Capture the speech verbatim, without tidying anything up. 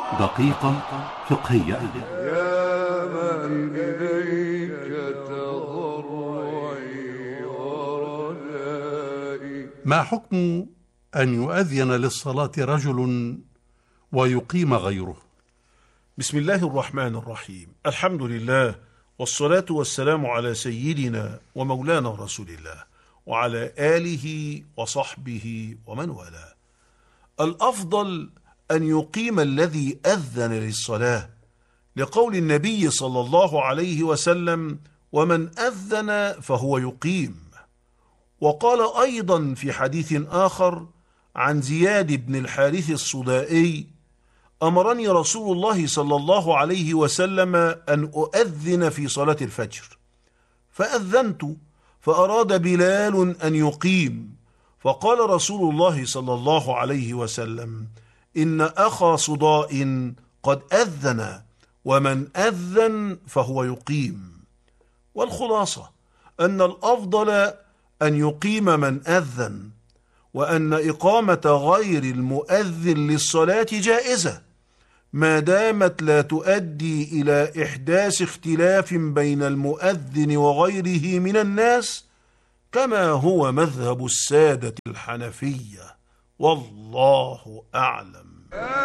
دقيقة فقهية. يا من إليك تضرعي ورجائي. ما حكم أن يؤذن للصلاة رجل ويقيم غيره؟ بسم الله الرحمن الرحيم. الحمد لله، والصلاة والسلام على سيدنا ومولانا رسول الله وعلى آله وصحبه ومن والاه. الأفضل أن يقيم الذي أذن للصلاة، لقول النبي صلى الله عليه وسلم: ومن أذن فهو يقيم. وقال أيضا في حديث آخر عن زياد بن الحارث الصدائي: أمرني رسول الله صلى الله عليه وسلم أن أؤذن في صلاة الفجر، فأذنت، فأراد بلال أن يقيم، فقال رسول الله صلى الله عليه وسلم: إن أخا صداء قد أذن، ومن أذن فهو يقيم. والخلاصة أن الأفضل أن يقيم من أذن، وأن إقامة غير المؤذن للصلاة جائزة ما دامت لا تؤدي إلى إحداث اختلاف بين المؤذن وغيره من الناس، كما هو مذهب السادة الحنفية، والله أعلم.